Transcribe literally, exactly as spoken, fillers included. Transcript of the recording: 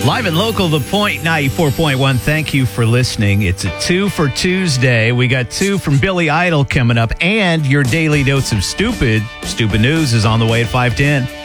Live and local, The Point ninety-four point one. Thank you for listening. It's a two for Tuesday. We got two from Billy Idol coming up, and your daily dose of stupid. Stupid news is on the way at five ten.